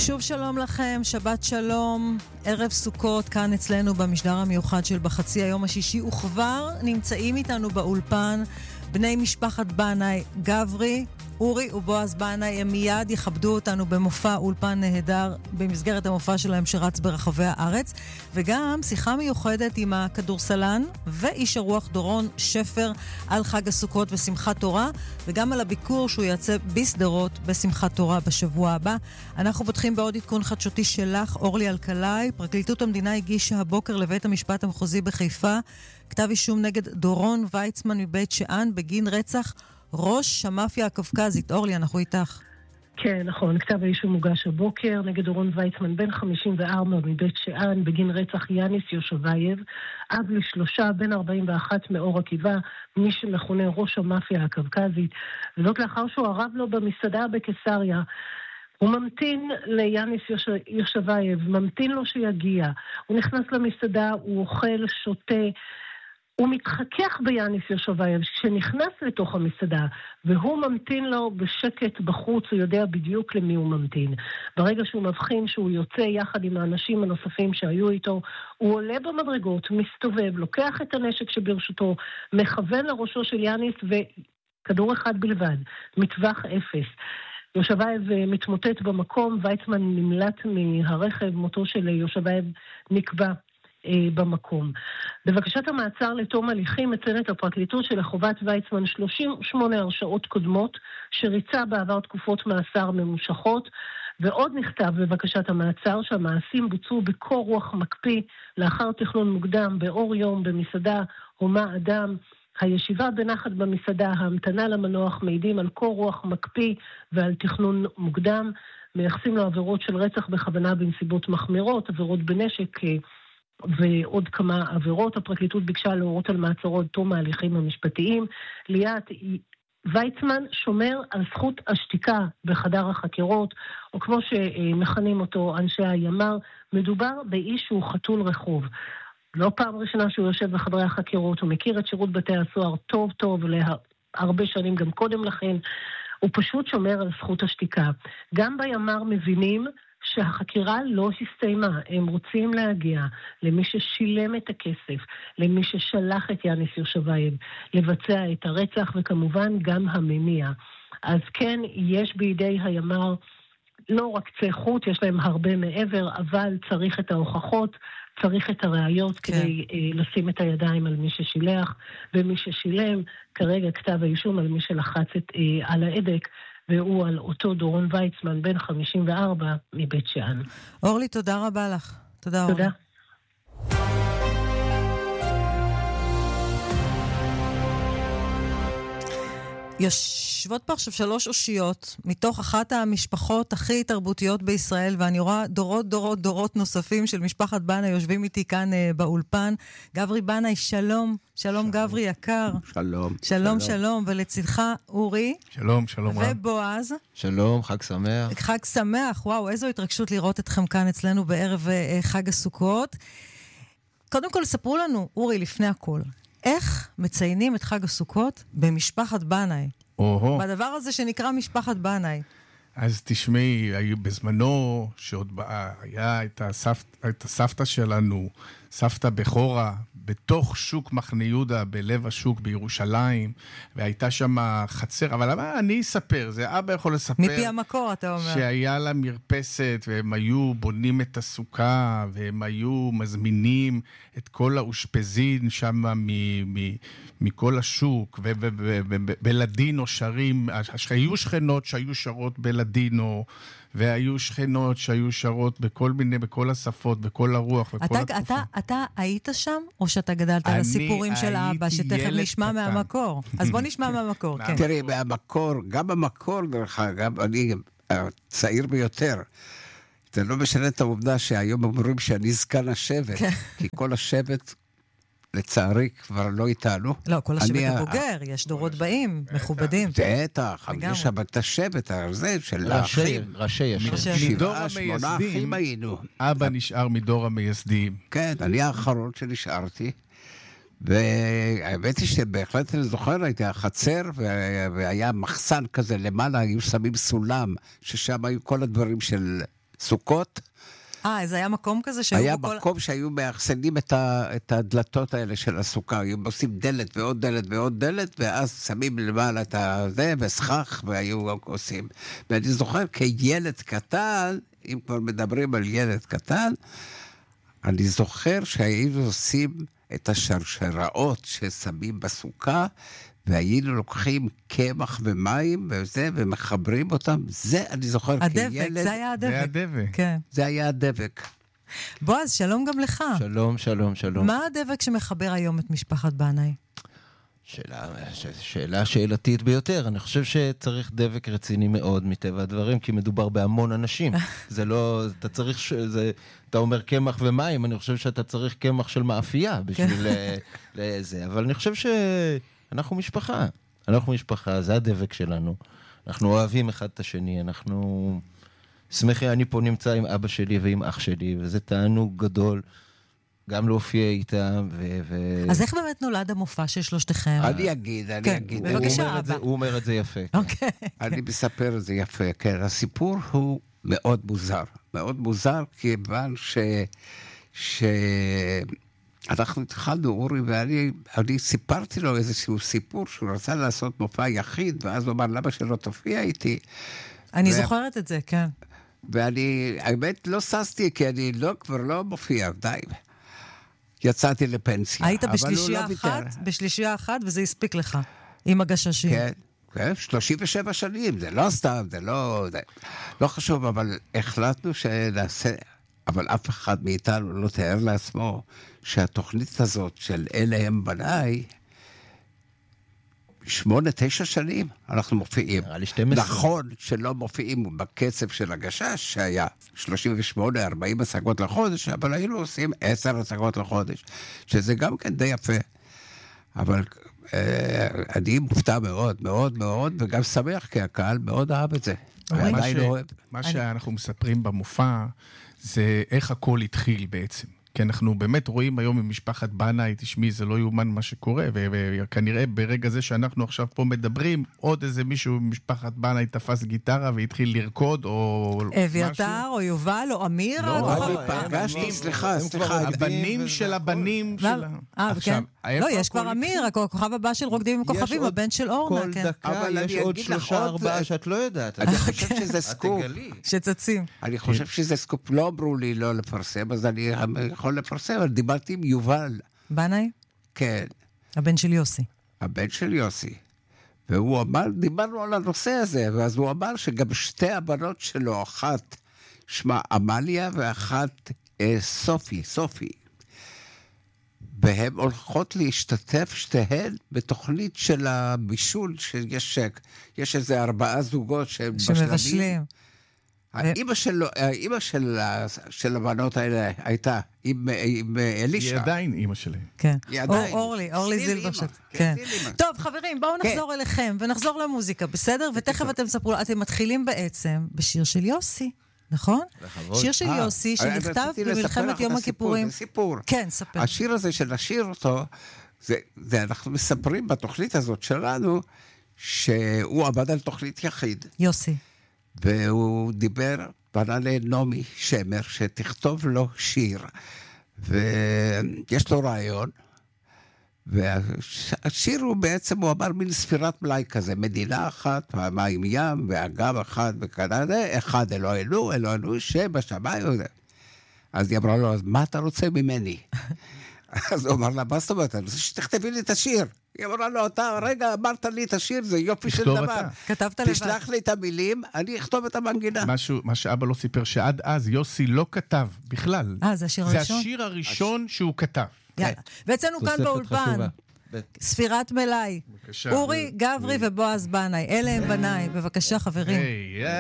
שוב שלום לכם, שבת שלום, ערב סוכות כאן אצלנו במשדר המיוחד של בחצי היום השישי, וכבר נמצאים איתנו באולפן בני משפחת בנאי, גברי, אורי ובועז בנאי. הם מיד יכבדו אותנו במופע אולפן נהדר במסגרת המופע שלהם שרץ ברחבי הארץ, וגם שיחה מיוחדת עם הכדורסלן ואיש הרוח דורון שפר על חג הסוכות ושמחת תורה, וגם על הביקור שהוא יעשה בסדרות בשמחת תורה בשבוע הבא. אנחנו פותחים בעוד עדכון חדשותי שלך, אורלי אלקלעי. פרקליטות המדינה הגישה הבוקר לבית המשפט המחוזי בחיפה כתב אישום נגד דורון ויצמן מבית שאן בגין רצח ראש המאפיה הקווקזית. אורלי, אנחנו איתך. כן, נכון. כתב האישום מוגש הבוקר נגד דורון ויצמן, בן 54 מבית שאן, בגין רצח יאניס יושבייב, אב לשלושה, בן 41 מאור עקיבא, מי שמכונה ראש המאפיה הקווקזית, וזאת לאחר שהוא ערב לו במסעדה בקיסריה. הוא ממתין ליאניס יושבייב, ממתין לו שיגיע. הוא נכנס למסעדה, הוא אוכל, שותה, הוא מתחכך ביאניס יושבייב שנכנס לתוך המסעדה, והוא ממתין לו בשקט בחוץ, הוא יודע בדיוק למי הוא ממתין. ברגע שהוא מבחין שהוא יוצא יחד עם האנשים הנוספים שהיו איתו, הוא עולה במדרגות, מסתובב, לוקח את הנשק שברשותו, מכוון לראשו של יאניס, וכדור אחד בלבד, מטווח אפס. יושבייב מתמוטט במקום, ויצמן נמלט מהרכב, מותו של יושבייב נקבע במקום. בבקשת המעצר לתום הליכים מציינת הפרקליטות שלחובת ויצמן 38 הרשעות קודמות שריצה בעבר תקופות מאסר ממושכות, ועוד נכתב בבקשת המעצר שהמעשים בוצעו בקור רוח מקפיא לאחר תכנון מוקדם באור יום במסעדה הומה אדם. הישיבה בנחת במסעדה, ההמתנה למנוח מעידים על קור רוח מקפיא ועל תכנון מוקדם. מייחסים לו עבירות של רצח בכוונה בנסיבות מחמירות, עבירות בנשק ועוד כמה עבירות. הפרקליטות ביקשה להורות על מעצרו עד תום ההליכים המשפטיים. ליאת, ויצמן שומר על זכות השתיקה בחדר החקירות, או כמו שמכנים אותו אנשי הימ"ר, מדובר באיש שהוא חתול רחוב. לא פעם ראשונה שהוא יושב בחדרי החקירות, הוא מכיר את שירות בתי הסוהר טוב טוב להרבה שנים גם קודם לכן, הוא פשוט שומר על זכות השתיקה. גם בימ"ר מבינים שהחקירה לא הסתיימה, הם רוצים להגיע למי ששילם את הכסף, למי ששלח את יאניס יושבייב לבצע את הרצח, וכמובן גם המניע. אז כן, יש בידי הימ"ר לא רק קצה חוט, יש להם הרבה מעבר, אבל צריך את ההוכחות, צריך את הראיות כדי לשים את הידיים על מי ששילח ומי ששילם. כרגע כתב האישום על מי שלחץ על ההדק, והוא על אותו דורון ויצמן, בן 54 מבית שאן. אורלי, תודה רבה לך. תודה, אורלי. תודה. יושבות פה עכשיו 3 אושיות מתוך אחת המשפחות הכי תרבותיות בישראל, ואני רואה דורות נוספים של משפחת בנאי יושבים איתי כאן באולפן. גברי בנאי, שלום. שלום גברי יקר. שלום. ולצדך אורי. שלום. ובועז. שלום, חג שמח. חג שמח, וואו, איזו התרגשות לראות אתכם כאן אצלנו בערב חג הסוכות. קודם כל, ספרו לנו, אורי, לפני הכל, איך מציינים את חג הסוכות במשפחת בנאי? בדבר הזה שנקרא משפחת בנאי. אז תשמעי, בזמנו שעוד היה את הסבתא שלנו, סבתא בכורה, בתוך שוק מחנה יהודה, בלב השוק בירושלים, והייתה שם חצר, אבל אני אספר, זה אבא יכול לספר. מפי המקור, אתה אומר. שהיה לה מרפסת, והם היו בונים את הסוכה, והם היו מזמינים את כל האושפזין שם מכל השוק, ובלדינו שרים, היו שכנות שהיו שרות בלדינו, והיו שכנות שהיו שרות בכל השפות, בכל הרוח, בכל התקופה. אתה היית שם, או שאתה גדלת על הסיפורים של האבא, שתכף נשמע מהמקור? אז בוא נשמע מהמקור, כן. תראי, גם המקור, דרך אגב, אני צעיר ביותר. זה לא משנה את העובדה שהיום אומרים שאני זקן השבט, כי כל השבט לצערי כבר לא איתנו. לא, כל השבט הבוגר, יש דורות באים, מכובדים. בטח, יש את השבט הזה של האחים. ראשי ישב. 7-8 אחים היינו. אבא נשאר מדור המייסדים. כן, אני האחרון שנשארתי. והאמת היא שבהחלט אני זוכר, הייתי החצר, והיה מחסן כזה למעלה, היו שמים סולם, ששם היו כל הדברים של סוכות. זה היה מקום כזה שהיו היה מקום שהיו מאחסנים את הדלתות האלה של הסוכה, היו עושים דלת ועוד דלת ועוד דלת, ואז שמים למעלה את זה, וסכך, והיו עושים. ואני זוכר כילד קטן, אם כבר מדברים על ילד קטן, אני זוכר שהיינו עושים את השרשראות ששמים בסוכה, והיינו לוקחים קמח ומים וזה, ומחברים אותם. זה אני זוכר כילד. הדבק, זה היה הדבק. זה הדבק. כן. זה היה הדבק. בועז, שלום גם לך. שלום, שלום, שלום. מה הדבק שמחבר היום את משפחת בנאי? שאלה שאלתית ביותר. אני חושב שצריך דבק רציני מאוד מטבע הדברים, כי מדובר בהמון אנשים. זה לא, אתה צריך, אתה אומר קמח ומים, אני חושב שאתה צריך קמח של מאפייה בשביל זה. אבל אני חושב שאנחנו משפחה. אנחנו משפחה, זה הדבק שלנו. אנחנו אוהבים אחד את השני, אנחנו שמחים, אני פה נמצא עם אבא שלי ועם אח שלי, וזה תענוג גדול. גם להופיע איתם, אז איך באמת נולד המופע של שלושתכם? אני אגיד. בבקשה, אבא. הוא אומר את זה יפה. אוקיי. אני מספר את זה יפה, כן. הסיפור הוא מאוד מוזר. מאוד מוזר, כיוון אנחנו התחלנו, אורי ואני סיפרתי לו איזשהו סיפור, שהוא רצה לעשות מופע יחיד, ואז הוא אמר, למה שלא תופיע איתי? אני זוכרת את זה, כן. ואני, האמת, לא ססתי, כי אני כבר לא מופיע, די. יצאתי לפנסיה. היית בשלישייה אחת, וזה הספיק לך, עם הגששים. כן, 37 שנים, זה לא סתם, זה לא חשוב, אבל החלטנו שנעשה, אבל אף אחד מאיתנו לא תיאר לעצמו שהתוכנית הזאת של אלה הם בניי, 8-9 שנים אנחנו מופיעים. נראה לי 12. נכון שלא מופיעים בקצב של הגשש, שהיה 38-40 הצגות לחודש, אבל היינו עושים 10 הצגות לחודש, שזה גם כן די יפה. אבל אני מופתע מאוד, מאוד, מאוד, וגם שמח, כי הקהל מאוד אהב את זה. מה שאנחנו מספרים במופע, זה איך הכל התחיל בעצם. כי אנחנו באמת רואים היום עם משפחת בנאי, תשמעי, זה לא יאומן מה שקורה, וכנראה ברגע זה שאנחנו עכשיו פה מדברים, עוד איזה מישהו ממשפחת בנאי תפס גיטרה והתחיל לרקוד, או אביתר, או יובל, או אמיר. לא, פגשתי, סליחה, הבנים של הבנים של... כן. לא, יש כבר אמיר, הכוכב הבא של רוקדים עם כוכבים, הבן של אורנה. כל דקה יש עוד 3-4 שאת לא יודעת. אני חושב שזה סקופ. שצצים. אני חושב שזה סקופ. לא אמרו לי לא לפרסם, אז אני יכול לפרסם, אבל דיברתי עם יובל. בנאי? כן. הבן של יוסי. הבן של יוסי. והוא אמר, דיברנו על הנושא הזה, ואז הוא אמר שגם שתי הבנות שלו, אחת שמה עמליה ואחת סופי. והן הולכות להשתתף שתיהן בתוכנית של הבישול, שיש איזה 4 זוגות שמבשלים. האמא של הבנות האלה הייתה עם אלישה. היא עדיין אמא שלי. כן. אורלי זילברשט. כן. טוב, חברים, בואו נחזור אליכם ונחזור למוזיקה, בסדר? ותכף אתם ספרו, אתם מתחילים בעצם בשיר של יוסי, נכון? שיר של יוסי שנכתב במלחמת יום הכיפורים. זה סיפור. כן, ספר. השיר הזה שנשיר אותו, אנחנו מספרים בתוכנית הזאת שלנו, שהוא עבד על תוכנית יחיד. יוסי. והוא פנה לנעמי שמר, שתכתוב לו שיר. ויש לו רעיון, והשיר הוא בעצם, הוא אמר מין ספירת מלאי כזה, מדינה אחת, מים ים, ואגם אחד, וכנראה, אחד אלוהינו, שבשמיים. אז היא אמרה לו, אז מה אתה רוצה ממני? אז הוא אמר לה, מה זאת אומרת? אני רוצה שתכתבי לי את השיר. היא אמרה לו, אתה רגע אמרת לי את השיר, זה יופי של דבר. כתבת לבד. תשלח לי את המילים, אני אכתוב את המנגינה. מה שאבא לא סיפר, שעד אז יוסי לא כתב בכלל. זה השיר הראשון? זה השיר הראשון שהוא כתב. יאללה. ואצלנו כאן באולפן, ספירת מלאי. אורי, גברי ובועז בנאי. אלה הם בניי. בבקשה, חברים.